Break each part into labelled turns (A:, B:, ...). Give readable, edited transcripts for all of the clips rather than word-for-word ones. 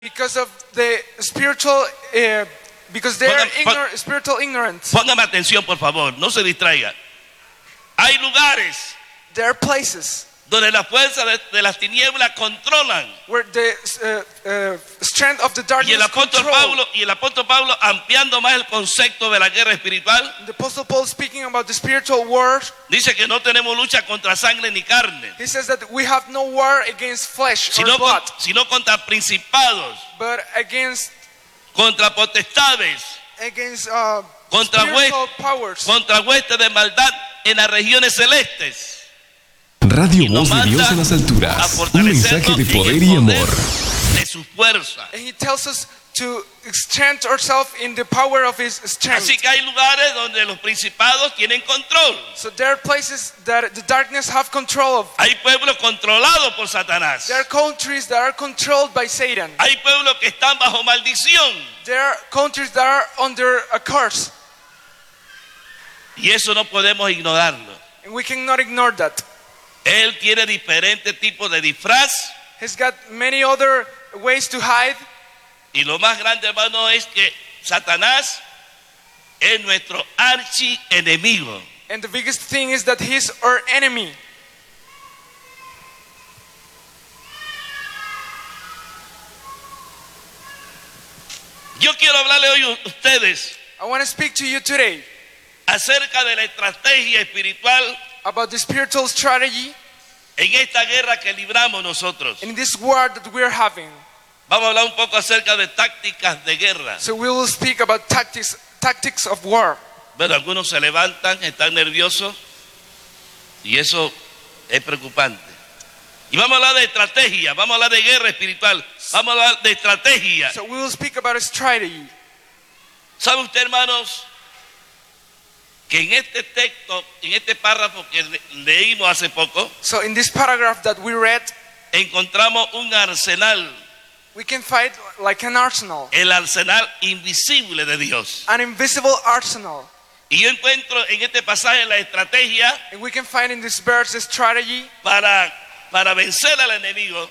A: Because of the spiritual, because they are spiritual ignorant.
B: Póngame atención, por favor, no se distraiga. Hay lugares
A: There are places
B: donde la fuerza de las tinieblas controlan.
A: where the strength of the
B: Y
A: darkness
B: el
A: control.
B: apóstol Pablo ampliando más el concepto de la guerra espiritual,
A: The Apostle Paul, speaking about the spiritual war,
B: dice que no tenemos lucha contra sangre ni carne,
A: he says that we have no war against flesh or blood,
B: sino contra principados,
A: but against
B: contra potestades, contra
A: spiritual powers.
B: huestes de maldad en las regiones celestes.
C: Radio
B: Y nos
C: Voz de Dios
B: manda
C: en las
B: a
C: alturas. Un
B: fortalecernos
C: mensaje de
B: en
C: poder
B: el
C: y
B: poder
C: amor.
B: de su fuerza.
A: And he tells us to strengthen ourselves in the power of his strength.
B: Así que hay lugares donde los principados tienen control.
A: So there are places that the darkness have control of.
B: Hay pueblos controlados por Satanás.
A: There are countries that are controlled by Satan.
B: Hay pueblos que están bajo maldición.
A: There are countries that are under a curse.
B: Y eso no podemos ignorarlo.
A: And we cannot ignore that.
B: Él tiene diferentes tipos de disfraz.
A: He's got many other ways to hide.
B: Y lo más grande, hermano, es que Satanás es nuestro archienemigo.
A: And the biggest thing is that he's our enemy.
B: Yo quiero hablarle hoy a ustedes
A: I want to speak to you today
B: acerca de la estrategia espiritual
A: about the spiritual strategy
B: en esta guerra que libramos nosotros.
A: in this war that we are having.
B: Vamos a hablar un poco acerca de tácticas de guerra.
A: So we will speak about tactics of war.
B: Bueno, algunos se levantan, están nerviosos y eso es preocupante. Y vamos a hablar de estrategia, vamos a hablar de guerra espiritual, vamos a hablar de estrategia.
A: So we will speak about a strategy.
B: ¿Sabe usted, hermanos, que en este texto, en este párrafo que leímos hace poco,
A: So in this paragraph that we read,
B: encontramos un arsenal,
A: we can fight like an arsenal,
B: el arsenal invisible de Dios?
A: an invisible arsenal.
B: Y yo encuentro en este pasaje la estrategia
A: And we can find in this verse the strategy
B: para vencer al enemigo,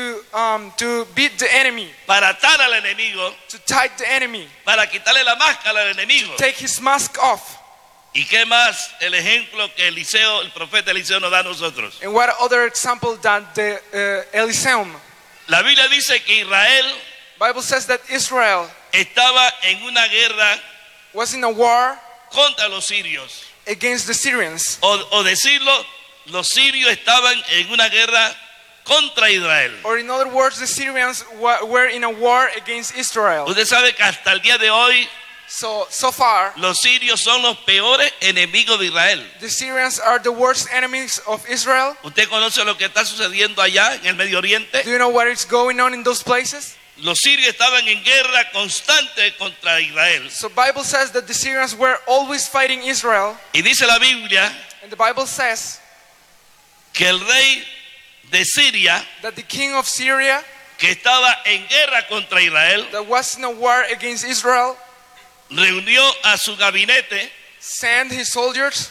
A: to beat the enemy,
B: para atar al enemigo,
A: to tie the enemy,
B: para quitarle la máscara al enemigo.
A: take his mask off.
B: ¿Y qué más el ejemplo que el profeta Eliseo nos da a nosotros?
A: And what other example than the Elysium?
B: La Biblia dice que Israel
A: Bible says that Israel
B: estaba en una guerra
A: was in a war
B: contra los sirios.
A: against the Syrians.
B: O decirlo, los sirios estaban en una guerra contra Israel.
A: Or in other words, the Syrians were in a war against Israel.
B: Usted sabe que hasta el día de hoy
A: So far,
B: los sirios son los peores enemigos de Israel.
A: the Syrians are the worst enemies of Israel.
B: ¿Usted conoce lo que está sucediendo allá en el Medio Oriente?
A: Do you know what is going on in those places?
B: Los sirios estaban en guerra constante contra Israel.
A: So Bible says that the Syrians were always fighting Israel.
B: Y dice la Biblia
A: And the Bible says
B: que el rey de Siria,
A: that the king of Syria
B: que estaba en guerra contra Israel,
A: that was in a war against Israel
B: reunió a su gabinete,
A: sent his soldiers,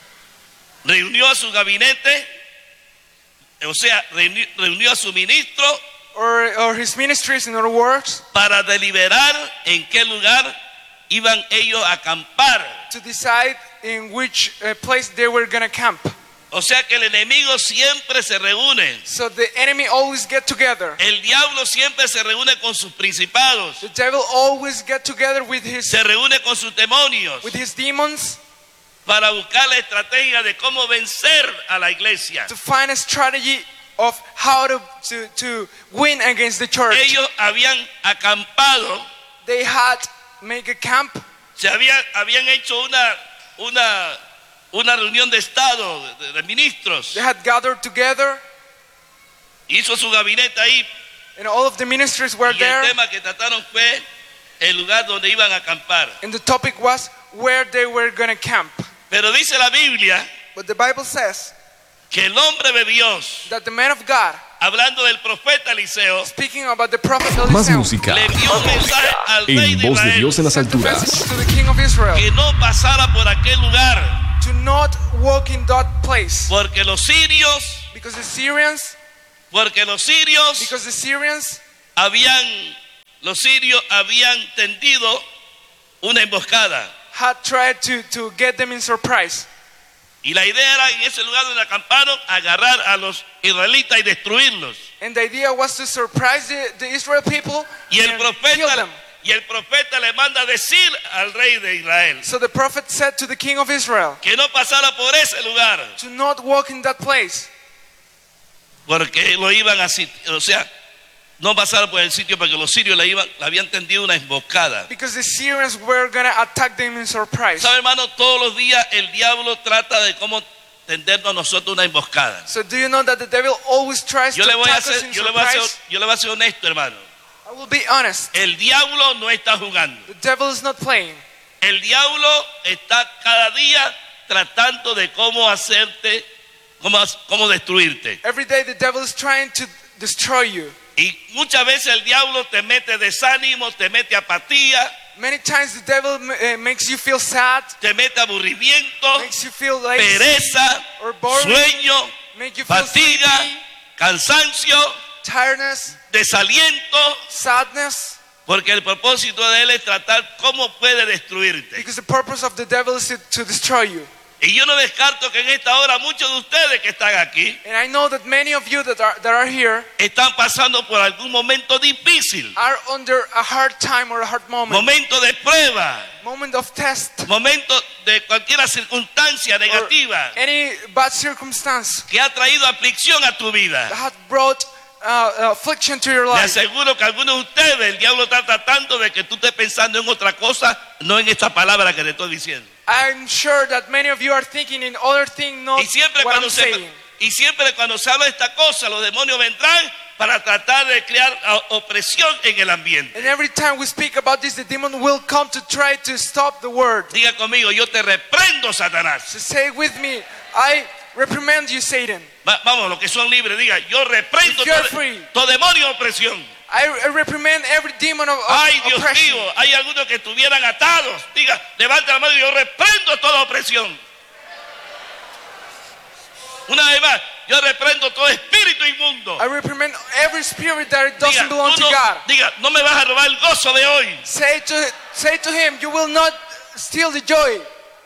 B: o sea, reunió a su ministro
A: or his ministries, in other words,
B: para deliberar en qué lugar iban ellos a acampar.
A: to decide in which place they were going to camp.
B: O sea que el enemigo siempre se reúne.
A: So the enemy always get together.
B: El diablo siempre se reúne con sus principados,
A: The devil always get together with his
B: se reúne con sus demonios
A: demons
B: para buscar la estrategia de cómo vencer a la iglesia.
A: to find a strategy of how to win against the church.
B: Ellos habían acampado,
A: They had make a camp.
B: habían hecho una reunión de estado de ministros.
A: They had gathered together,
B: Hizo su gabinete ahí
A: and all of the ministries were
B: y el
A: there.
B: tema que trataron fue el lugar donde iban a acampar.
A: And the topic was where they were going to camp.
B: Pero dice la Biblia
A: But the Bible says
B: que el hombre de Dios,
A: that the man of God,
B: hablando del profeta Eliseo,
A: speaking about the prophet
C: Más
A: Eliseo,
C: música
B: le envió un mensaje al rey
C: en
B: de
C: Voz de
B: Israel
C: Dios en las
A: sent a
C: alturas.
A: message to the king of Israel
B: que no pasara por aquel lugar,
A: to not walk in that place
B: porque los sirios
A: because the Syrians
B: habían los sirios habían tendido una emboscada.
A: had tried to get them in surprise.
B: Y la idea era en ese lugar donde acamparon agarrar a los israelitas y destruirlos.
A: And the idea was to surprise the Israel people
B: Y el
A: and kill them.
B: profeta le manda decir al rey de Israel
A: So the prophet said to the king of Israel
B: que no pasara por ese lugar,
A: to not walk in that place,
B: porque lo iban a o sea, no pasara por el sitio porque los sirios le habían tendido una emboscada.
A: because the Syrians were going to attack them in surprise.
B: ¿Sabe, hermano? Todos los días el diablo trata de cómo tendernos a nosotros una emboscada.
A: So do you know that the devil always tries to
B: Yo le voy a
A: attack us in
B: ser
A: surprise?
B: honesto, hermano.
A: I will be honest.
B: El diablo no está jugando.
A: The devil is not playing.
B: El diablo está cada día tratando de cómo hacerte, cómo destruirte.
A: Every day the devil is trying to destroy you.
B: Y muchas veces el diablo te mete desánimo, te mete apatía,
A: Many times the devil makes you feel sad,
B: te mete aburrimiento,
A: makes you feel lazy,
B: pereza,
A: or boring,
B: sueño,
A: make you feel
B: fatiga,
A: sleepy,
B: cansancio,
A: tiredness,
B: desaliento,
A: sadness,
B: porque el propósito de él es tratar cómo puede destruirte.
A: because the purpose of the devil is to destroy you.
B: Y yo no descarto que en esta hora muchos de ustedes que están aquí
A: And I know that many of you that are here
B: están pasando por algún momento difícil,
A: are under a hard time or a hard moment,
B: momento de prueba,
A: moment of test,
B: momento de cualquier circunstancia
A: or
B: negativa
A: any bad circumstance
B: que ha traído aflicción a tu vida.
A: that had brought affliction to your
B: Le
A: life.
B: aseguro que algunos de ustedes el diablo está tratando de que tú estés pensando en otra cosa, no en esta palabra que te estoy diciendo.
A: I'm sure that many of you are thinking in other things, not
B: Y siempre
A: what I'm
B: cuando
A: saying.
B: se habla de esta cosa, los demonios vendrán para tratar de crear opresión en el ambiente.
A: And every time we speak about this, the demon will come to try to stop the word.
B: Diga conmigo, yo te reprendo, Satanás.
A: So say with me, I reprimand you, Satan.
B: Vamos, los que son libres, diga, yo reprendo
A: If you're free.
B: todo demonio de opresión.
A: I reprimand every demon of
B: Ay, Dios
A: oppression.
B: mío, hay algunos que estuvieran atados. Diga, levanta la mano y yo reprendo toda opresión. Una vez más, yo reprendo todo espíritu inmundo.
A: I reprimand every spirit that doesn't
B: Diga,
A: belong
B: tú
A: to God.
B: diga, no me vas a robar el gozo de hoy.
A: Say to him, you will not steal the joy.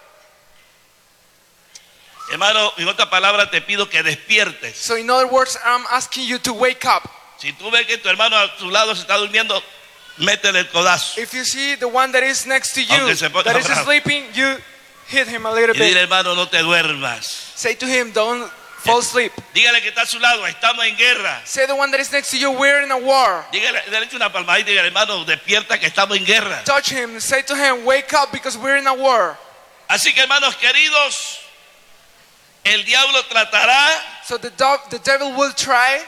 B: Hermano, en otra palabra te pido que despiertes.
A: So in other words, I'm asking you to wake up.
B: Si tú ves que tu hermano a tu lado se está durmiendo, métele el codazo.
A: If you see the one that is next to you
B: Aunque se ponga
A: that is
B: bravo.
A: sleeping, you hit him a little
B: Y dile,
A: bit.
B: hermano, no te duermas.
A: Say to him, don't fall asleep.
B: Dígale que está a su lado, estamos en guerra.
A: Say the one that is next to you, we're in a war.
B: Dígale, dale una palmadita y dígale, hermano, despierta que estamos en guerra.
A: Touch him, say to him, wake up because we're in a war.
B: Así que, hermanos queridos, el diablo tratará,
A: So the devil will try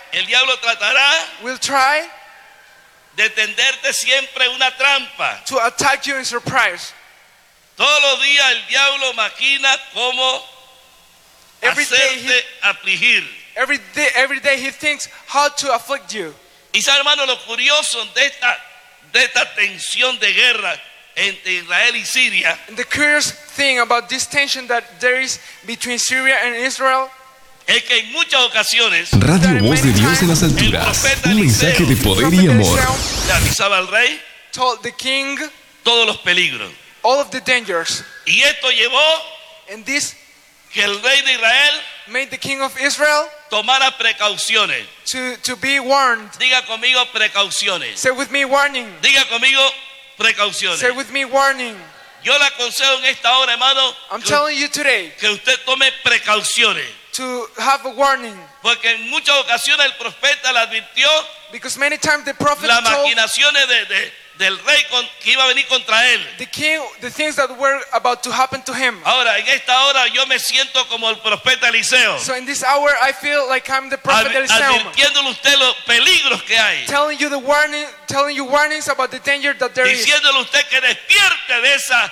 B: de tenderte siempre una trampa.
A: to attack you in surprise.
B: Todos los días el diablo maquina cómo
A: Every day,
B: hacerte afligir.
A: every day he thinks how to afflict you.
B: Y sabe, hermano, lo curioso de esta tensión de guerra entre Israel y Siria
A: And the curious thing about this tension that there is between Syria and Israel,
B: es que en muchas ocasiones
C: Radio Voz de Dios en las alturas. Un mensaje de poder y amor.
B: le avisaba al rey
A: told the king
B: todos los peligros.
A: all of the dangers.
B: Y esto llevó
A: And this
B: que el rey de Israel
A: made the king of Israel
B: tomara precauciones.
A: to be warned.
B: Diga conmigo precauciones.
A: Say with me, warning.
B: Diga conmigo precauciones.
A: Say with me, warning.
B: Yo le aconsejo en esta hora, hermano,
A: I'm telling you today
B: que usted tome precauciones.
A: to have a warning.
B: Porque en muchas ocasiones el profeta le advirtió
A: Because many times the prophet
B: las
A: told
B: maquinaciones del rey que iba a venir contra él.
A: the king the things that were about to happen to him.
B: Ahora, en esta hora yo me siento como el profeta Eliseo,
A: So in this hour I feel like I'm the prophet Eliseo,
B: advirtiéndole a usted los peligros que hay.
A: telling you warnings about the danger that there is.
B: Diciéndole a usted que despierte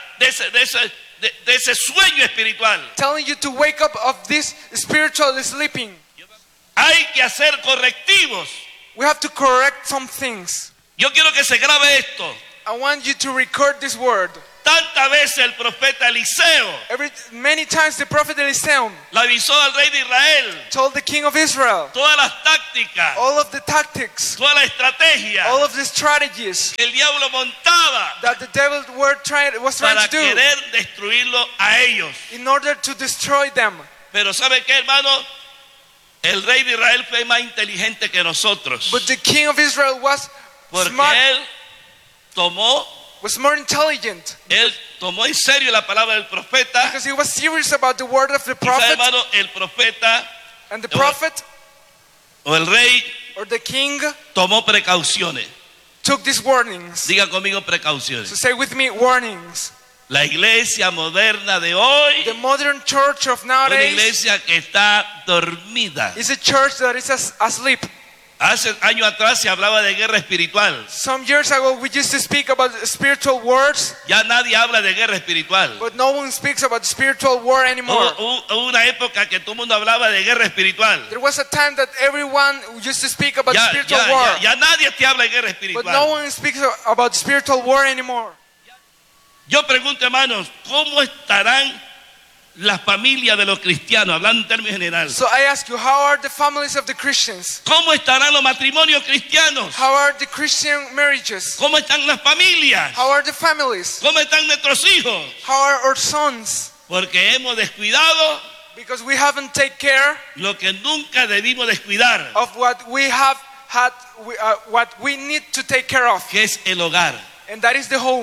B: de ese sueño espiritual.
A: Telling you to wake up of this spiritual sleeping.
B: Hay que hacer correctivos.
A: We have to correct some things.
B: Yo quiero que se grabe esto.
A: I want you to record this word.
B: Tantas veces el profeta Eliseo
A: Many times the prophet Eliseo
B: le avisó al rey de Israel
A: told the king of Israel
B: todas las tácticas,
A: all of the tactics,
B: toda la estrategia
A: all of the strategies
B: que el diablo montaba
A: that the devil was trying
B: para
A: to do
B: querer destruirlo a ellos.
A: in order to destroy them.
B: Pero ¿sabe qué, hermano? El rey de Israel fue más inteligente que nosotros,
A: But the king of Israel was
B: porque
A: smart,
B: él
A: was more intelligent,
B: tomó en serio la palabra del profeta.
A: because he was serious about the word of the
B: Y sabe,
A: prophet,
B: hermano, el profeta
A: and the prophet
B: o el rey
A: or the king
B: tomó precauciones.
A: took these warnings.
B: Diga conmigo
A: So
B: precauciones.
A: say with me, warnings.
B: La iglesia moderna de hoy
A: The modern church of
B: es una
A: nowadays
B: iglesia que está dormida.
A: is a church that is asleep.
B: Hace años atrás se hablaba de guerra espiritual.
A: Some years ago we used to speak about spiritual wars,
B: Ya nadie habla de guerra espiritual.
A: but no one speaks about spiritual war anymore.
B: Hubo una época que todo el mundo hablaba de guerra espiritual.
A: There was a time that everyone used to speak about spiritual war,
B: Ya nadie te habla de guerra
A: but no
B: espiritual.
A: one speaks about spiritual war anymore.
B: Yo pregunto, hermanos, ¿cómo estarán las familias de los cristianos, hablando en términos generales?
A: So I ask you, how are the families of the Christians?
B: ¿Cómo estarán los matrimonios cristianos?
A: How are the Christian marriages?
B: ¿Cómo están las familias?
A: How are the families?
B: ¿Cómo están nuestros hijos?
A: How are our sons?
B: Porque hemos descuidado
A: Because we haven't taken care
B: lo que nunca debimos descuidar,
A: of what we have had, what we need to take care of,
B: que es el hogar.
A: and that is the home.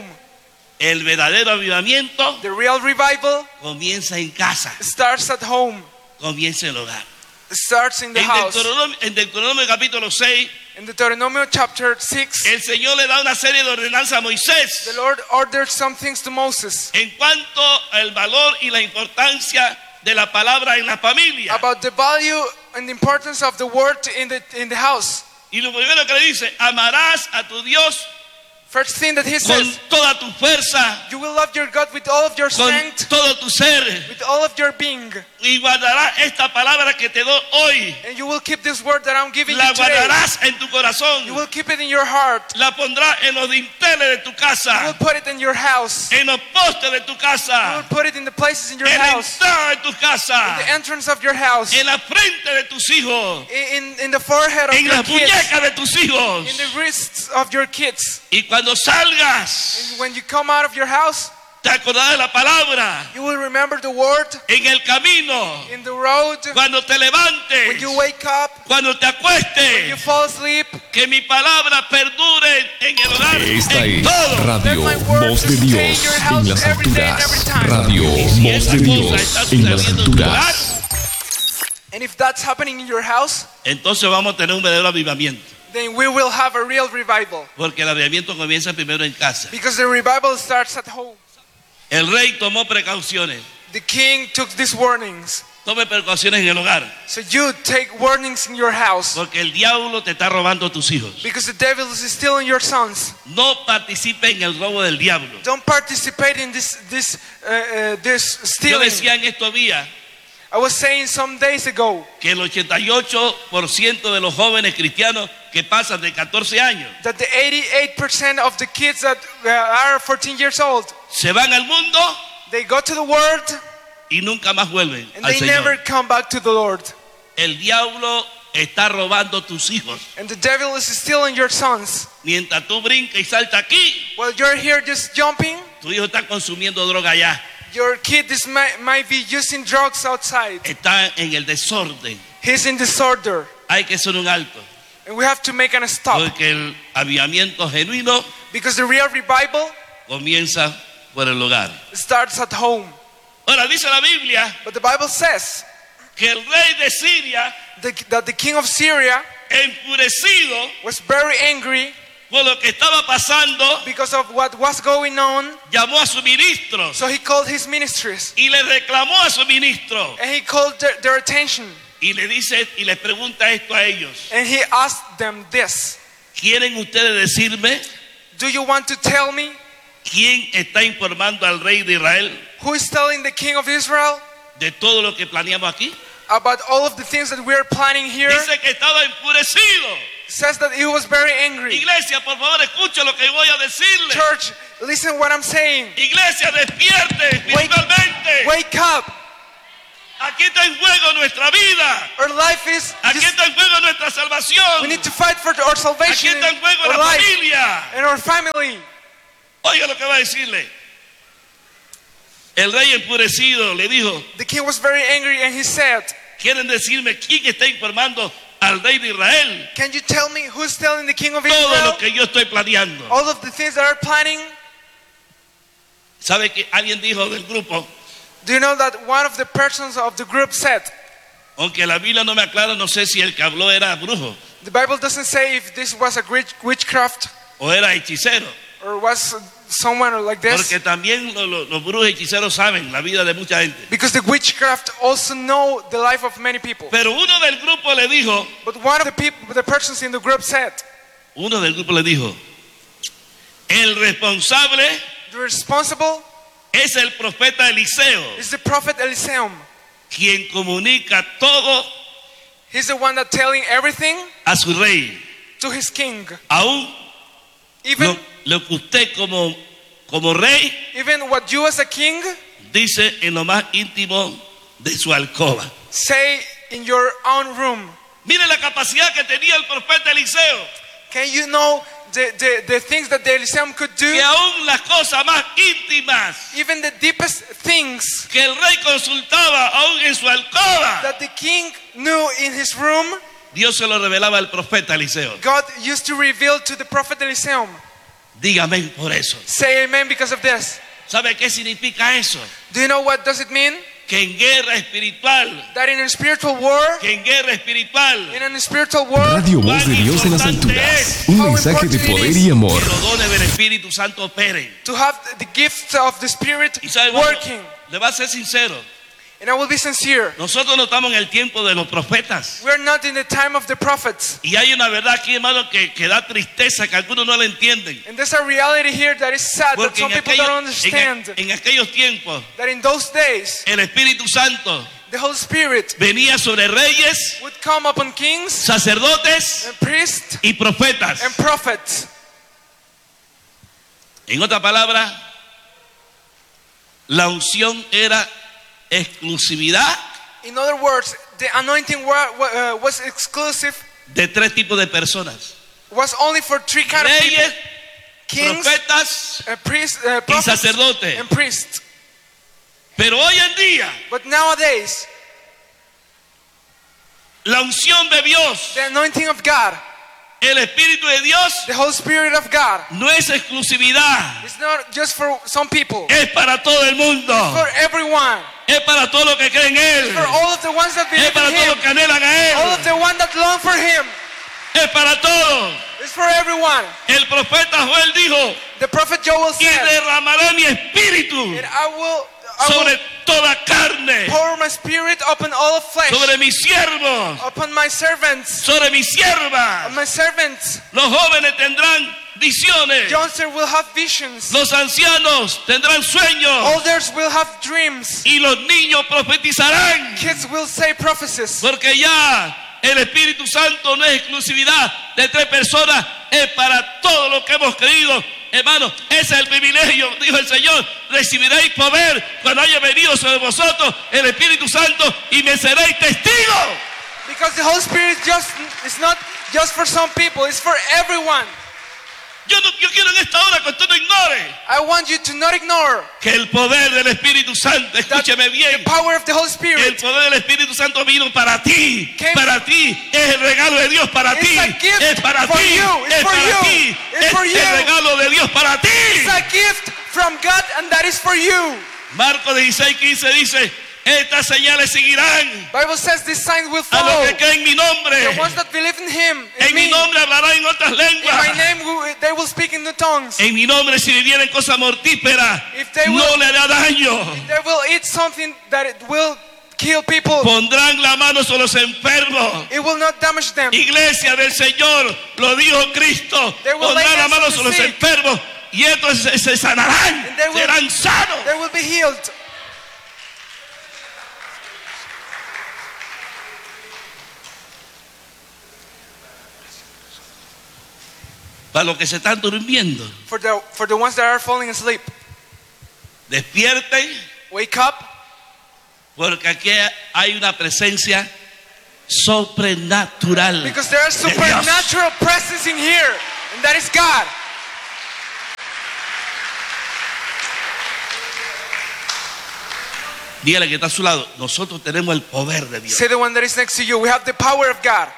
B: El verdadero avivamiento
A: The real revival
B: comienza en casa,
A: starts at home,
B: comienza en el hogar.
A: starts in the house.
B: En Deuteronomio capítulo 6,
A: In Deuteronomy chapter 6,
B: el Señor le da una serie de ordenanzas a
A: the
B: Moisés
A: Lord ordered some things to Moses
B: en cuanto al valor y la importancia de la palabra en la familia.
A: about the value and the importance of the word in the house.
B: Y lo primero que le dice, amarás a tu Dios
A: First thing that he
B: con
A: says,
B: toda tu fuerza,
A: you will love your God with all of your
B: con
A: strength,
B: todo tu ser,
A: with all of your being,
B: y guardarás esta palabra que te doy hoy.
A: and you will keep this word that I'm giving
B: La
A: you today.
B: guardarás en tu corazón,
A: You will keep it in your heart.
B: la pondrás en los dinteles de tu
A: You will
B: casa,
A: put it in your house.
B: en los postes de tu
A: You will
B: casa,
A: put it in the places in your
B: en la
A: house,
B: entrada de tu
A: in
B: casa,
A: the entrance of your house,
B: en la frente de tus hijos,
A: in the forehead of
B: en
A: your
B: las
A: kids,
B: muñecas de tus hijos.
A: in the wrists of your kids.
B: Y cuando salgas,
A: And when you come out of your house,
B: te acordarás de la palabra
A: you will remember the word
B: en el camino,
A: in the road,
B: cuando te
A: when
B: levantes,
A: you wake up,
B: cuando te
A: when you
B: acuestes,
A: fall asleep.
B: que mi palabra perdure en el hogar,
C: Esta
B: en
C: es
B: todo.
C: Radio
A: Let my word
C: Voz de
A: stay in
C: Dios
A: your
C: en
A: house
C: las
A: every day and every
C: alturas.
A: time.
C: Radio
B: Y si
C: Voz
B: esa
C: de
B: cosa
C: Dios
B: está
C: en las
B: sucediendo en tu hogar,
C: alturas.
A: And if that's happening in your house,
B: entonces vamos a tener un verdadero avivamiento.
A: then we will have a real revival.
B: Porque el avivamiento comienza primero en casa.
A: Because the revival starts at home.
B: El rey tomó precauciones.
A: The king took these warnings.
B: Tome precauciones en el hogar.
A: So you take warnings in your house.
B: Porque el diablo te está robando a tus hijos.
A: Because the devil is stealing your sons.
B: No participe en el robo del diablo.
A: Don't participate in this
B: Yo
A: stealing.
B: decía en estos días
A: I was saying some days ago
B: que el 88% de los jóvenes cristianos que pasan de 14 años
A: that the 88% of the kids that are 14 years old,
B: se van al mundo
A: they go to the world
B: y nunca más vuelven
A: and
B: al
A: they never
B: Señor.
A: come back to the Lord.
B: El diablo está robando tus hijos.
A: And the devil is stealing your sons.
B: Mientras tú brincas y saltas aquí,
A: While you're here just jumping,
B: tu hijo está consumiendo droga allá.
A: your kid might be using drugs outside.
B: Está en el desorden.
A: He's in disorder.
B: Hay que hacer un alto.
A: And we have to make a stop.
B: Porque el avivamiento genuino
A: Because the real revival
B: comienza por el hogar.
A: starts at home.
B: Ahora dice la Biblia
A: But the Bible says
B: que el rey de Siria,
A: that the king of Syria
B: enfurecido
A: was very angry
B: por lo que estaba pasando,
A: because of what was going on.
B: llamó a sus ministros
A: So he called his ministries
B: y le reclamó a sus ministros
A: and he called their attention.
B: y le dice y les pregunta esto a ellos:
A: And he asked them this:
B: ¿quieren ustedes decirme
A: do you want to tell me
B: quién está informando al rey de Israel
A: who is telling the king of Israel
B: de todo lo que planeamos aquí?
A: about all of the things that we're planning here?
B: Dice que estaba enfurecido.
A: says that he was very angry.
B: Iglesia, por favor, escuche lo que voy a decirle.
A: Church, listen what I'm saying.
B: Iglesia, despierte espiritualmente.
A: Wake up.
B: Aquí está en juego nuestra vida.
A: Our life is
B: Aquí
A: just,
B: está en juego nuestra salvación.
A: we need to fight for our
B: Aquí
A: salvation
B: está en juego
A: in our
B: la
A: life
B: familia.
A: and our family.
B: Oiga lo que va a decirle. El rey enfurecido le dijo,
A: The king was very angry and he said,
B: ¿quieren decirme quién está informando al rey de Israel?
A: can you tell me who's telling the king of
B: Todo
A: Israel
B: lo que yo estoy planeando.
A: all of the things that are planning?
B: ¿Sabe que alguien dijo del grupo?
A: Do you know that one of the persons of the group said,
B: Aunque la Biblia no me aclara, no sé si el que habló era brujo
A: the Bible doesn't say if this was a witchcraft
B: o era hechicero.
A: or was someone like this,
B: Porque también los brujos y hechiceros saben la vida de mucha gente.
A: because the witchcraft also know the life of many people.
B: Pero uno del grupo le dijo,
A: But one of the people, the persons in the group said,
B: el responsable
A: the responsible
B: es el profeta Eliseo,
A: is the prophet Eliseum.
B: quien comunica todo
A: He's the one that telling everything
B: a su rey.
A: to his king.
B: Aún
A: Even
B: lo que usted como rey
A: even what you as a king
B: dice en lo más íntimo de su alcoba.
A: say in your own room.
B: Mire la capacidad que tenía el profeta Eliseo,
A: Can you know the things that the Eliseum could do?
B: que aún las cosas más íntimas
A: Even the deepest things
B: que el rey consultaba aún en su alcoba,
A: that the king knew in his room,
B: Dios se lo revelaba al profeta Eliseo.
A: God used to reveal to the prophet Eliseum.
B: Dígame por eso.
A: Say amen because of this.
B: ¿Sabe qué significa eso?
A: Do you know what does it mean?
B: Que en guerra espiritual,
A: That in a spiritual war,
B: que en guerra espiritual,
A: in a spiritual war,
C: Radio Voz de Dios en las alturas. Un mensaje de poder y amor.
B: los dones del Espíritu Santo operen.
A: to have the gift of the Spirit
B: Y sabe, hermano,
A: working.
B: le va a ser sincero.
A: And I will be sincere.
B: Nosotros no estamos en el tiempo de los profetas.
A: We're not in the time of the prophets.
B: Y hay una verdad aquí, hermano, que da tristeza, que algunos no la entienden.
A: And there's a reality here that is sad that
B: Porque
A: some people don't understand.
B: en aquellos tiempos,
A: That in those days,
B: el Espíritu Santo
A: the Holy Spirit
B: venía sobre reyes,
A: would come upon kings
B: sacerdotes
A: and priests
B: y profetas.
A: and prophets.
B: En otra palabra, la unción era exclusividad
A: In other words, the anointing was exclusive,
B: de tres tipos de personas:
A: was only for three kind of people.
B: reyes,
A: Kings,
B: profetas
A: priests,
B: y
A: prophets,
B: sacerdotes.
A: and priests.
B: Pero hoy en día,
A: But nowadays,
B: la unción de Dios,
A: the anointing of God,
B: el Espíritu de Dios,
A: the Holy Spirit of God,
B: no es exclusividad,
A: it's not just for some people,
B: es para todo el mundo,
A: for everyone,
B: es para todos los que creen en Él,
A: for all of the ones that
B: es
A: believe
B: para
A: in
B: todos
A: Him,
B: los que anhelan a
A: all
B: Él,
A: of the ones that long for Him.
B: es para todos.
A: It's for everyone.
B: El profeta Joel dijo:
A: The prophet Joel
B: y
A: said,
B: derramaré mi espíritu
A: and I will
B: sobre toda carne,
A: pour my spirit upon all flesh,
B: sobre mis siervos,
A: upon my servants,
B: sobre mis siervas.
A: my servants.
B: Los jóvenes tendrán visiones,
A: Johnson will have visions.
B: los ancianos tendrán sueños
A: Elders will have dreams.
B: y los niños profetizarán,
A: Kids will say prophecies.
B: porque ya el Espíritu Santo no es exclusividad de tres personas, es para todos los que hemos creído. Hermano, ese es el privilegio, dijo el Señor: recibiréis poder cuando haya venido sobre vosotros el Espíritu Santo y me seréis testigos.
A: Because the Holy Spirit is not just for some people, it's for everyone.
B: Yo quiero en esta hora que usted no ignore
A: I want you to not ignore
B: que el poder del Espíritu Santo,
A: that
B: escúcheme bien,
A: the power of the Holy
B: el
A: Spirit
B: poder del Espíritu Santo vino para ti,
A: Came-
B: para ti, es el regalo de Dios para
A: It's
B: ti,
A: a gift
B: es para
A: for
B: ti,
A: you, it's
B: es
A: for
B: para
A: you,
B: ti,
A: it's
B: es
A: for
B: el
A: you.
B: regalo de Dios para ti.
A: is a gift from God, and that is for you.
B: Marcos 16:15 dice: estas señales seguirán
A: Bible says these signs will
B: a
A: follow
B: los que creen en mi nombre.
A: the ones that believe in Him, in
B: En mi
A: me.
B: nombre hablarán en otras
A: In my
B: lenguas.
A: name they will speak in new tongues.
B: En mi nombre si vivieren cosas mortíferas,
A: If they
B: no
A: will-
B: le hará daño.
A: They will eat something that it will kill people.
B: Pondrán la mano sobre los enfermos.
A: It will not damage them.
B: Iglesia del Señor, lo dijo Cristo,
A: They will lay
B: pondrán la
A: hands
B: mano
A: on the
B: sobre los
A: sick.
B: enfermos y estos se sanarán,
A: And they will-
B: serán sanos.
A: They will be healed.
B: Para los que se están durmiendo,
A: For the ones that are falling asleep.
B: despierten,
A: Wake up.
B: porque aquí hay una presencia sobrenatural.
A: Because there is
B: de Dios.
A: supernatural presence in here. And that is God.
B: Dígale que está a su lado. Nosotros tenemos el poder de Dios.
A: Say the one that is next to you. We have the power of God.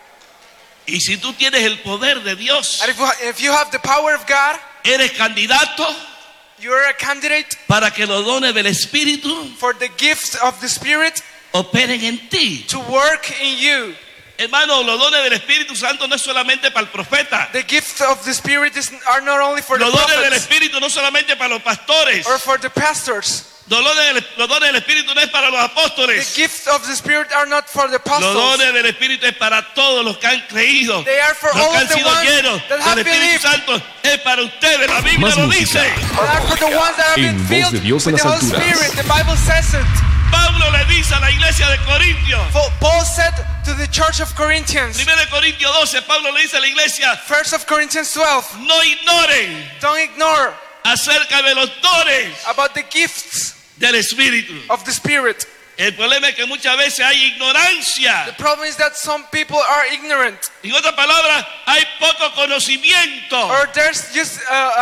B: Y si tú tienes el poder de Dios,
A: And if you have the power of God,
B: eres candidato
A: you are a candidate
B: para que los dones del Espíritu
A: for the gifts of the Spirit
B: operen en ti.
A: to work in you.
B: Hermano, los dones del Espíritu Santo no es solamente para el profeta.
A: The gifts of the Spirit are not only for the
B: Los dones del
A: prophets
B: Espíritu no solamente para los pastores.
A: or for the pastors.
B: Los dones del Espíritu no es para los
A: The
B: apóstoles.
A: gifts of the Spirit are not for the
B: Los
A: apostles.
B: dones del Espíritu es para todos los que han creído.
A: They are for
B: Los
A: all
B: que
A: of
B: han
A: the
B: sido
A: ones
B: llenos
A: that have
B: del Espíritu
A: believed.
B: Santo es para ustedes. La Biblia
C: Más
B: lo
C: música.
B: dice.
A: They are for the ones that have been
C: En voz
A: filled
C: de Dios en
A: with the
C: las
A: Holy
C: alturas.
A: Spirit. The Bible says it.
B: Pablo le dice a la iglesia de Corintios.
A: Paul said to the church of Corinthians,
B: 1 Corintios 12, Pablo le dice a la iglesia,
A: 1 Corinthians 12,
B: no ignoren
A: don't ignore
B: acerca de los dones
A: about the gifts
B: del Espíritu.
A: of the Spirit.
B: El problema es que muchas veces hay
A: The
B: ignorancia.
A: problem is that some people are ignorant,
B: En otras palabras, hay poco conocimiento.
A: or there's just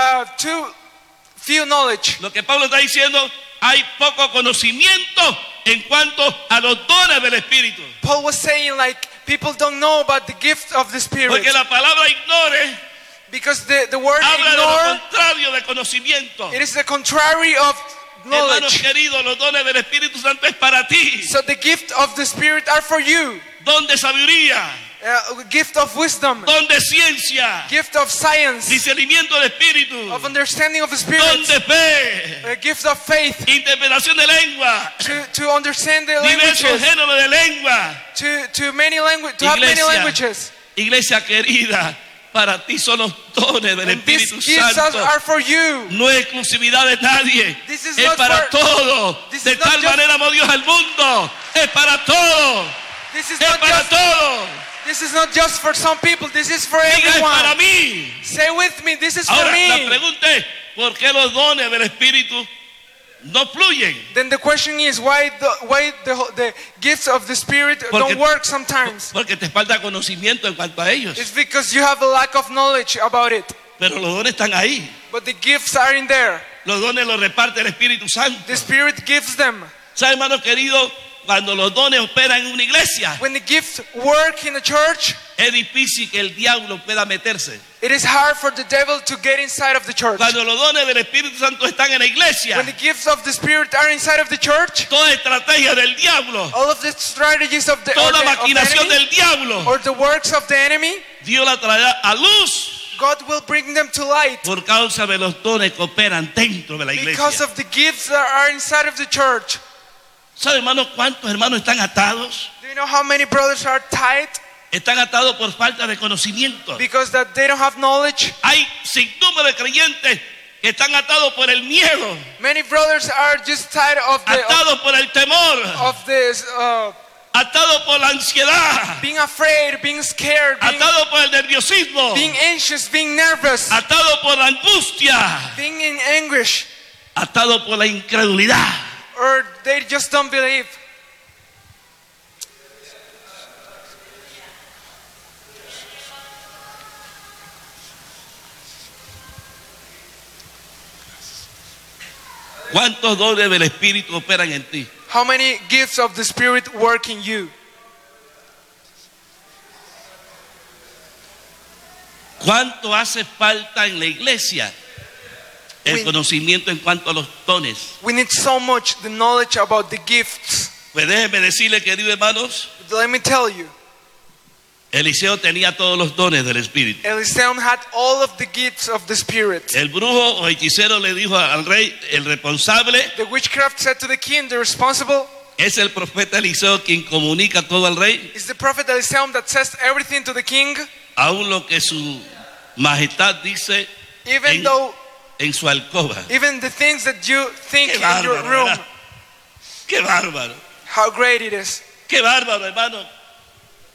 A: too few knowledge.
B: Lo que Pablo está diciendo, hay poco conocimiento en cuanto a los dones del Espíritu.
A: Paul was saying like people don't know about the gift of the Spirit
B: Porque la palabra ignore
A: because the word
B: habla de lo
A: ignore,
B: contrario de conocimiento.
A: it is the contrary of
B: Hermanos
A: knowledge.
B: queridos, los dones del Espíritu Santo es para ti.
A: So the gift of the Spirit are for you.
B: Don de sabiduría,
A: Gift of wisdom,
B: don de ciencia,
A: gift of science,
B: discernimiento del Espíritu,
A: of understanding of the
B: don
A: Spirit,
B: de fe,
A: a gift of faith,
B: interpretación de lengua,
A: to understand the
B: diversos
A: languages,
B: géneros de lengua.
A: to many language, to have many languages.
B: Iglesia querida, para ti son los dones del
A: And these
B: Espíritu
A: gifts
B: Santo.
A: are for you.
B: No es exclusividad de nadie,
A: This is
B: es
A: not
B: para
A: for-
B: todos.
A: this
B: De
A: is not
B: tal
A: just-
B: manera amó Dios al mundo, es para todos,
A: This is
B: es
A: not
B: para
A: just
B: todos.
A: this is not just for some people. This is for
B: Diga, es para
A: everyone.
B: mí.
A: Say with me, this is for
B: Ahora, la
A: me.
B: pregunta es, ¿por qué los dones del Espíritu no fluyen?
A: Then the question is why the gifts of the Spirit
B: Porque-
A: don't work sometimes.
B: Porque te falta conocimiento en cuanto a ellos.
A: It's because you have a lack of knowledge about it.
B: Pero los dones están ahí.
A: But the gifts are in there.
B: Los dones los reparte el Espíritu Santo.
A: The Spirit gives them.
B: ¿Sabe, hermano querido? Cuando los dones operan en una iglesia,
A: When the gifts work in the church,
B: es difícil que el diablo pueda meterse.
A: it is hard for the devil to get inside of the church.
B: Cuando los dones del Espíritu Santo están en la iglesia,
A: When the gifts of the Spirit are inside of the church,
B: toda estrategia del diablo,
A: all of the strategies of the,
B: toda
A: of the
B: maquinación
A: enemy,
B: del diablo,
A: or the works of the enemy,
B: Dios la traerá a luz
A: God will bring them to light
B: por causa de los dones que operan dentro de la
A: because
B: iglesia.
A: of the gifts that are inside of the church.
B: ¿Sabe, hermano, cuántos hermanos están atados?
A: Do you know how many brothers are tied
B: Están atados por falta de conocimiento.
A: because that they don't have knowledge?
B: Hay sinnúmero de creyentes que están atados por el miedo,
A: Many brothers are just tied
B: atados por el temor,
A: of this
B: atados por la ansiedad,
A: being afraid, being scared,
B: atados por el nerviosismo,
A: being anxious, being nervous,
B: atados por la angustia,
A: being in anguish,
B: atados por la incredulidad.
A: or they just don't believe.
B: ¿Cuántos dones del Espíritu operan en ti?
A: How many gifts of the Spirit work in you?
B: ¿Cuánto hace falta en la iglesia el
A: We-
B: conocimiento en cuanto a los dones?
A: We need so much the knowledge about the gifts.
B: Pues déjenme decirle, queridos hermanos,
A: Let me tell you,
B: Eliseo tenía todos los dones del Espíritu.
A: Eliseo had all of the gifts of the Spirit.
B: El brujo o hechicero le dijo al rey, el responsable
A: The witchcraft said to the king, the responsible
B: es el profeta Eliseo quien comunica todo al rey,
A: is the prophet Eliseo that says everything to the king,
B: aún lo que su majestad dice
A: even though,
B: en su alcoba.
A: even the things that you think
B: Qué
A: in your
B: bárbaro,
A: room,
B: ¿verdad? Qué bárbaro,
A: how great it is.
B: qué bárbaro, hermano.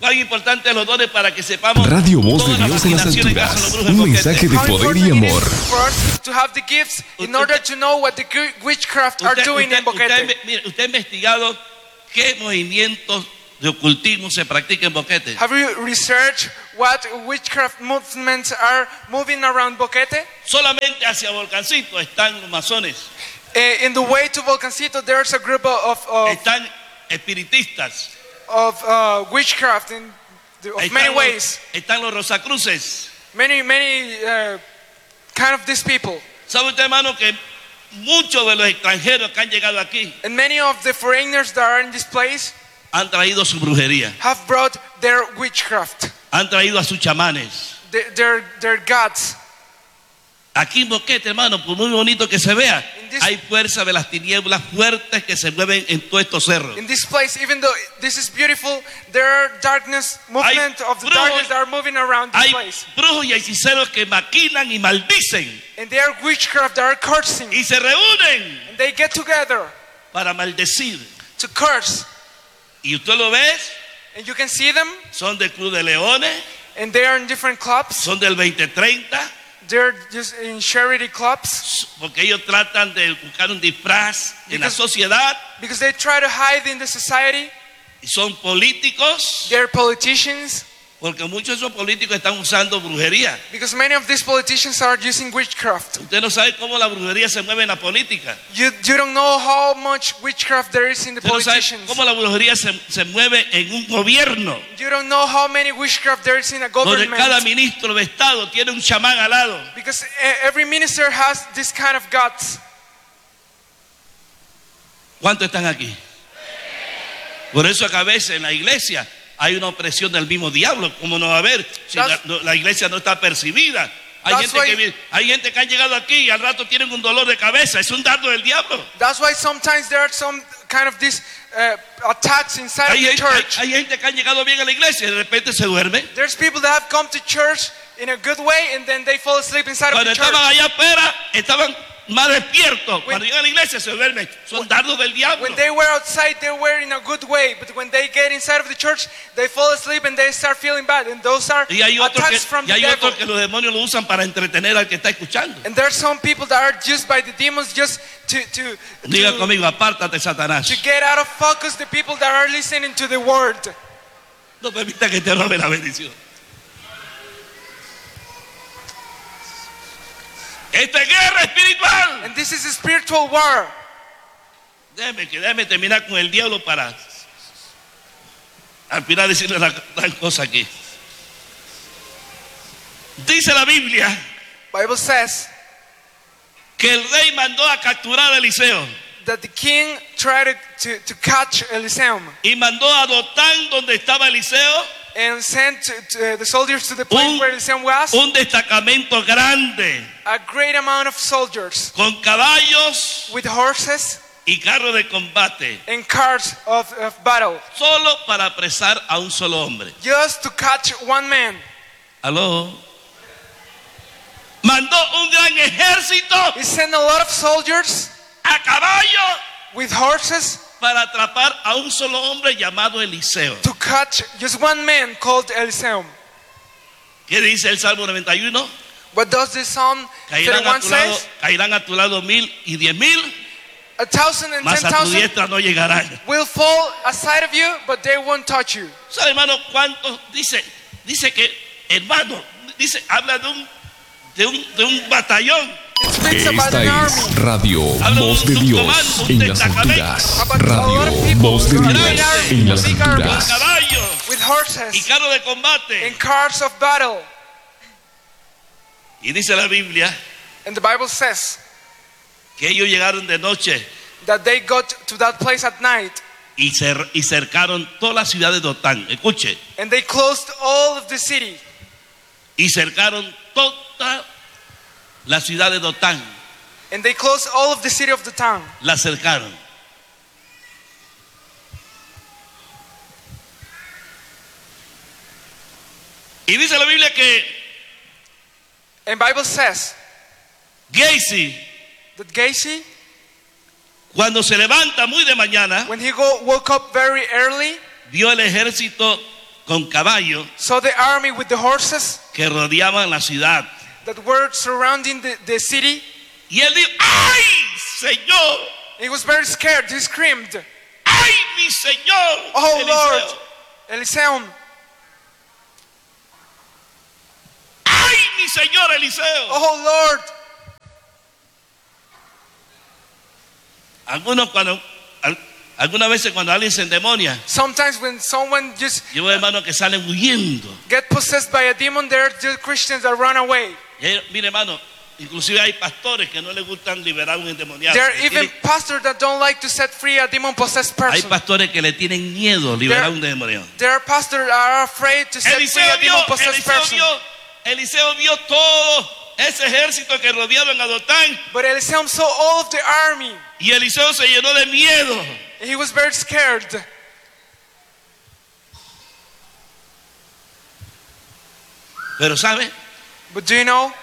B: Cuán importantes los dones para que sepamos
C: Radio Voz de
B: todas las
C: Dios en las
B: maquinaciones que hacen
C: alturas.
B: los brujos en
C: Un
B: boquete.
C: mensaje de
A: How
C: poder y
A: important it
C: amor.
A: is for us to have the gifts in order to know what the witchcraft are doing in Boquete.
B: Usted ha investigado qué movimientos de ocultismo se practica en Boquete.
A: Have you researched what witchcraft movements are moving around Boquete?
B: Solamente hacia Volcancito están los masones,
A: In the way to Volcancito, there's a group
B: están espiritistas,
A: witchcraft of many ways.
B: están los Rosacruces.
A: Many kind of these people.
B: ¿Sabe usted, hermano, que muchos de los extranjeros que han llegado aquí
A: And many of the foreigners that are in this place
B: han traído su brujería,
A: have brought their witchcraft,
B: han traído a sus chamanes?
A: their gods.
B: Aquí en Boquete, hermano, por muy bonito que se vea,
A: In this-
B: hay fuerza de las tinieblas fuertes que se mueven en todos estos cerros.
A: In this place, even though this is beautiful, there are movement of the
B: brujos-
A: darkness that are moving around this
B: Hay
A: place.
B: brujos y hechiceros que maquinan y maldicen
A: And they are witchcraft that are cursing.
B: y se reúnen
A: And they get together
B: para maldecir.
A: to curse.
B: Y usted lo ve,
A: And you can see them,
B: son del Club de Leones,
A: and they are in different clubs.
B: son del 2030,
A: They're just in charity clubs
B: porque ellos tratan de buscar un disfraz en la
A: Because-
B: sociedad,
A: because they try to hide in the society.
B: y son políticos,
A: They're politicians
B: porque muchos de esos políticos están usando brujería.
A: because many of these politicians are using witchcraft.
B: Usted no sabe cómo la brujería se mueve en la política.
A: You don't know how much witchcraft there is in the
B: Usted no sabe
A: politicians.
B: cómo la brujería se mueve en un gobierno,
A: You don't know how many witchcraft there is in a
B: donde cada
A: government.
B: ministro de Estado tiene un chamán al lado.
A: Because every minister has this kind of gods.
B: ¿Cuántos están aquí? Por eso que a veces en la iglesia hay una opresión del mismo diablo. ¿Cómo no va a haber si la iglesia no está percibida?
A: That's why-
B: Hay gente que han llegado aquí y al rato tienen un dolor de cabeza. Es un dardo del diablo.
A: That's why sometimes there are some kind of these attacks inside of
B: Hay,
A: the church.
B: hay gente que han llegado bien a la iglesia y de repente se duerme.
A: There's people that have come to church in a good way and then they fall asleep inside of
B: Cuando
A: the church.
B: estaban allá afuera, estaban más despiertos. Cuando llegan a la iglesia se duermen. Son dardos del diablo.
A: When they were outside, they were in a good way. But when they get inside of the church, they fall asleep and they start feeling bad. And those are
B: Y hay otros
A: attacks from the devil.
B: que los demonios lo usan para entretener al que está escuchando.
A: And there are some people that are used by the demons just
B: Diga
A: to
B: conmigo, apártate, Satanás.
A: get out of focus the people that are listening to the word.
B: No permita que te robe la bendición. Esta es guerra espiritual.
A: And this is a spiritual war.
B: Déjeme terminar con el diablo para al final decirle la cosa aquí. Dice la Biblia
A: Bible says
B: que el rey mandó a capturar a Eliseo
A: that the king tried to catch Eliseum
B: y mandó a Dotán donde estaba Eliseo
A: and sent the soldiers to the place where Eliseum was.
B: un destacamento grande
A: A great amount of soldiers
B: con caballos
A: with horses
B: y carros de combate,
A: and cars of battle,
B: solo para apresar a un solo hombre.
A: just to catch one man.
B: ¿Aló? Mandó un gran ejército
A: He sent a lot of soldiers
B: a caballo
A: with horses
B: para atrapar a un solo hombre llamado Eliseo.
A: to catch just one man called Eliseum.
B: ¿Qué dice el Salmo 91?
A: What does the Psalm
B: Caerán
A: 31 says?
B: a tu lado 1000 y 10,000,
A: 1,000 and
B: mas a tu
A: 10,000
B: diestra no llegarán.
A: will fall aside of you, but they won't touch you.
B: ¿Sabe, hermano, cuántos? Dice que, hermano, habla de un batallón.
A: It speaks about
C: Esta
A: an
C: es
A: army.
C: Radio
B: Habla
C: Voz de
B: de un
C: Dios
B: comando, un
C: en las
B: destacamento.
C: alturas.
A: About a lot of
C: Radio
A: people,
C: Voz de
A: a
C: Dios
A: great army,
C: en las
A: a big army.
B: Con
C: alturas.
B: caballos
A: With
B: y
A: horses
B: carros de combate.
A: and cars of battle.
B: Y dice la Biblia
A: And the Bible says
B: que ellos llegaron de noche
A: that they got to that place at night
B: y cercaron toda la ciudad de Dotán. Escuche.
A: and they closed all of the city.
B: Y cercaron toda la ciudad de Dotán.
A: And they closed all of the city of the town.
B: La cercaron. Y dice la Biblia que
A: And Bible says
B: Gacy,
A: that Gacy,
B: cuando se levanta muy de mañana,
A: when he woke up very early,
B: vio el ejército con caballos
A: saw the army with the horses
B: que rodeaban la ciudad.
A: that were surrounding the city.
B: Y él dijo, ¡ay, Señor!
A: He was very scared. He screamed,
B: ¡Ay, mi Señor!
A: "Oh
B: Eliseo!
A: Lord, Eliseum,
B: ¡Ay, mi Señor Eliseo!
A: oh Lord."
B: Algunas veces cuando alguien se endemonia,
A: Sometimes when someone just
B: yo veo hermanos que salen huyendo.
A: get possessed by a demon, there are just Christians that run away.
B: Mire hermano, inclusive hay pastores que no les gustan liberar a un endemoniado.
A: There are even pastors that don't like to set free a demon-possessed
B: Hay
A: person.
B: pastores que le tienen miedo liberar a un endemoniado.
A: There are pastors that are afraid to set free a demon-possessed person.
B: Eliseo vio todo ese ejército que rodeaban a Dotán,
A: But Eliseum saw all of the army.
B: y Eliseo se llenó de miedo.
A: He was very scared.
B: Pero ¿sabe?
A: But do you know,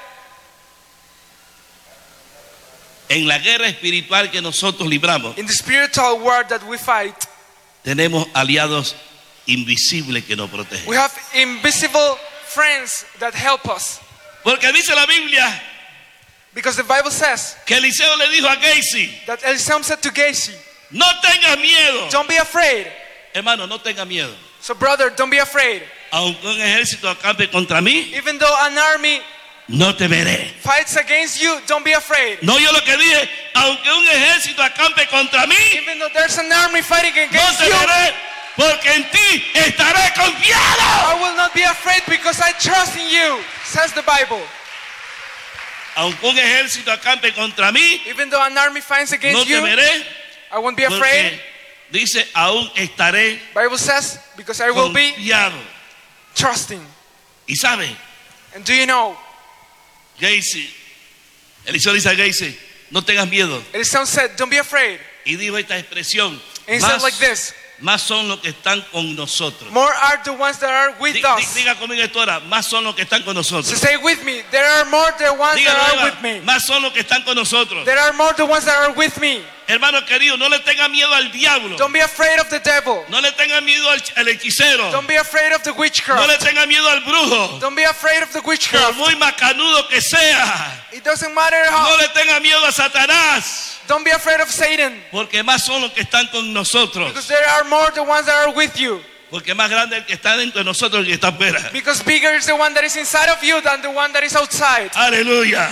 B: En la guerra espiritual que nosotros libramos,
A: in the spiritual war that we fight,
B: tenemos aliados invisibles que nos protegen.
A: we have invisible friends that help us.
B: Porque dice la Biblia
A: Because the Bible says
B: que Eliseo le dijo a Gehazi,
A: that Eliseum said to Gehazi,
B: no tengas miedo.
A: "Don't be afraid."
B: Hermano, no tenga miedo.
A: So brother, don't be afraid.
B: Aunque un ejército acampe contra mí,
A: Even though an army
B: no temeré.
A: fights against you, don't be afraid.
B: No, yo lo que dije, aunque un ejército acampe contra mí,
A: Even though there's an army fighting
B: no
A: against you,
B: temeré, porque en ti estaré confiado.
A: I will not be afraid because I trust in you, says the Bible.
B: Aunque un ejército acampe contra mí,
A: Even though an army fights
B: no
A: against you,
B: temeré,
A: I won't be afraid.
B: porque dice, aún estaré
A: Bible says, because I will be
B: confiado.
A: trusting.
B: Y sabe,
A: And do you know,
B: Gehazi, Eliseo dice a Gehazi, no tengas miedo.
A: Eliseum said, "Don't be afraid."
B: Y dijo esta expresión,
A: And he said like this,
B: más son los que están con nosotros.
A: "More are the ones that are with us."
B: Diga conmigo esto ahora, más son los que están con
A: So
B: nosotros.
A: say with me, there are more the ones
B: Dígalo,
A: that are
B: Eva,
A: with me.
B: más son los que están con nosotros.
A: There are more the ones that are with me.
B: Hermano querido, no le tenga miedo al diablo.
A: Don't be afraid of the devil.
B: No le tenga miedo al hechicero.
A: Don't be afraid of the
B: No
A: witchcraft.
B: le tenga miedo al brujo.
A: Don't be afraid of the
B: Por
A: witchcraft.
B: muy macanudo que sea.
A: It doesn't matter
B: No
A: how.
B: le tenga miedo a Satanás.
A: Don't be afraid of Satan.
B: Porque más son los que están con nosotros.
A: Because there are more the ones that are with you.
B: Porque más grande el que está dentro de nosotros que el que está afuera.
A: Because bigger is the one that is inside of you than the one that is outside.
B: Aleluya.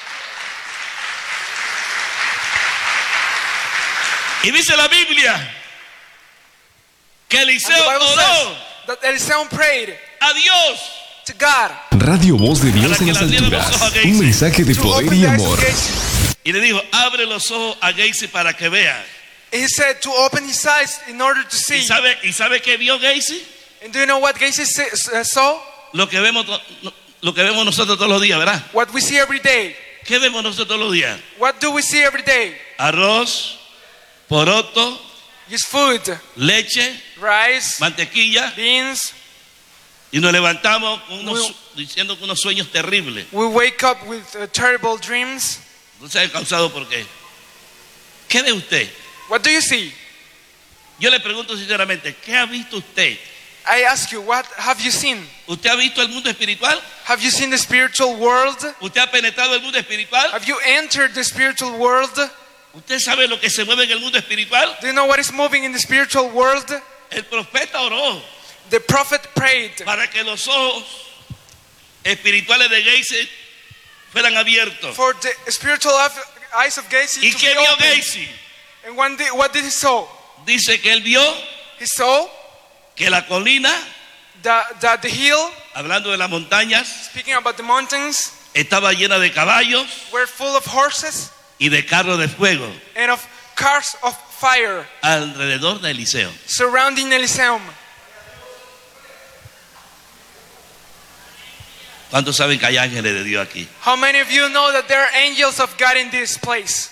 B: Y dice la Biblia que
A: And the
B: Eliseo
A: Bible
B: oró
A: says that Eliseum prayed
B: a Dios
A: to God
C: Radio Voz de Dios
B: Para
C: en
B: que
C: las
B: le abrieran los ojos a
C: alturas.
B: Gehazi.
C: Un mensaje de
A: to
C: poder
A: open
C: y
A: the eyes
C: amor.
A: of Gehazi.
B: y le dijo, abre los ojos a Gehazi para que vea.
A: He said to open his eyes in order to
B: ¿Y
A: see.
B: sabe qué vio Gehazi?
A: And do you know what Gehazi saw?
B: Lo que vemos nosotros todos los días, ¿verdad?
A: What we see every day.
B: ¿Qué vemos nosotros todos los días?
A: What do we see every day?
B: Arroz, poroto,
A: Just food,
B: leche,
A: rice,
B: mantequilla,
A: beans.
B: y nos levantamos con diciendo que unos sueños terribles.
A: We wake up with terrible dreams.
B: No se ha causado por qué. ¿Qué ve usted?
A: What do you see?
B: Yo le pregunto sinceramente, ¿qué ha visto usted?
A: I ask you, what have you seen?
B: ¿Usted ha visto el mundo espiritual?
A: Have you seen the spiritual world?
B: ¿Usted ha penetrado el mundo espiritual?
A: Have you entered the spiritual world?
B: ¿Usted sabe lo que se mueve en el mundo espiritual?
A: Do you know what is moving in the spiritual world?
B: El profeta oró
A: The prophet prayed
B: para que los ojos espirituales de Gehazi fueran abiertos.
A: for the spiritual eyes of Gehazi
B: ¿Y
A: to
B: qué
A: be
B: vio
A: opened.
B: Gehazi?
A: And what did he saw?
B: Dice que él vio
A: He saw
B: que la colina,
A: that the hill,
B: hablando de las montañas,
A: speaking about the mountains,
B: estaba llena de caballos
A: were full of horses
B: y de carros de fuego
A: and of cars of fire
B: alrededor de Eliseo.
A: surrounding Eliseum.
B: ¿Cuántos saben que hay ángeles de Dios aquí?
A: How many of you know that there are angels of God in this place?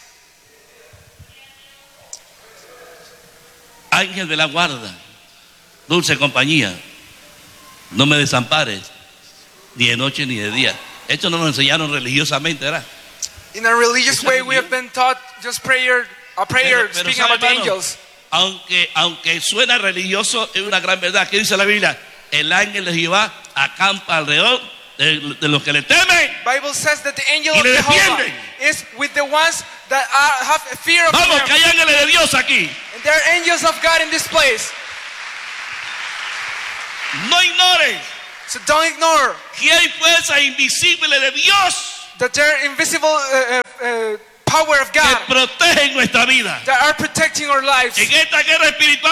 B: Ángel de la guarda, dulce compañía, no me desampares, ni de noche ni de día. Esto no nos enseñaron religiosamente, ¿verdad?
A: In a religious
B: Esa
A: way, we
B: religión.
A: have been taught just a prayer speaking
B: ¿sabe,
A: about the
B: hermano?
A: angels.
B: Aunque suena religioso, es una gran verdad. ¿Qué dice la Biblia? el ángel de Jehová acampa alrededor de los que le temen.
A: Bible says that the angel
B: Y
A: of
B: le
A: Jehovah
B: defienden.
A: is with the ones that have a fear of
B: Vamos, que
A: him.
B: hay ángeles de Dios aquí.
A: And there are angels of God in this place.
B: No ignores
A: So don't ignore
B: que hay fuerzas invisibles de Dios
A: that there are invisible power of
B: que
A: God
B: protegen nuestra vida.
A: that are protecting our lives.
B: En esta guerra espiritual